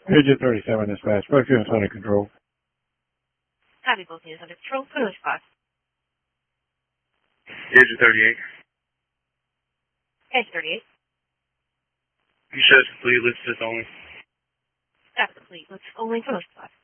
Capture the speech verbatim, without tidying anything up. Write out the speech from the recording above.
Agent thirty-seven dispatch. Both units under control. Copy, both units under control. Privilege spot. Agent thirty-eight. Agent thirty-eight. You said complete, list this only. Copy, complete. List only. Privilege spot.